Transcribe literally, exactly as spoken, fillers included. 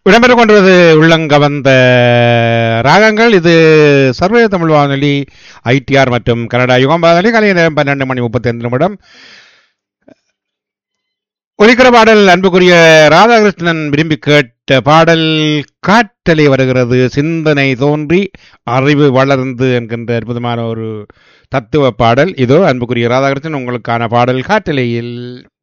இடம்பெற்றுக் கொண்டது உள்ளங்கவந்த ராகங்கள். இது சர்வதேச தமிழ் வானொலி ஐடிஆர் மற்றும் கனடா யுகம் வானொலி. கலைய நேரம் பன்னெண்டு மணி முப்பத்தி ஐந்து நிமிடம். ஒலிக்கிற பாடல் அன்புக்குரிய ராதாகிருஷ்ணன் விரும்பி கேட்ட பாடல் காற்றலை வருகிறது, சிந்தனை தோன்றி அறிவு வளர்ந்து என்கின்ற அற்புதமான ஒரு தத்துவ பாடல். இதோ அன்புக்குரிய ராதாகிருஷ்ணன் உங்களுக்கான பாடல் காற்றலையில்.